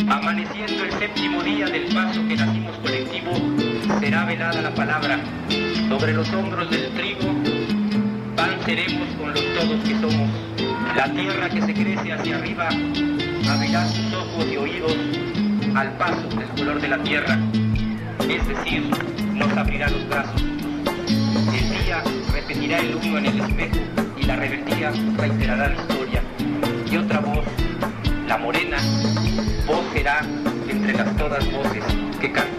Amaneciendo el séptimo día del paso que nacimos colectivo, será velada la palabra. Sobre los hombros del trigo, pan seremos con los todos que somos. La tierra que se crece hacia arriba abrirá sus ojos y oídos al paso del color de la tierra, es decir, nos abrirá los brazos. El día repetirá el humo en el espejo y la rebeldía reiterará la historia. Y otra voz, la morena, voz será entre las todas voces que cantan.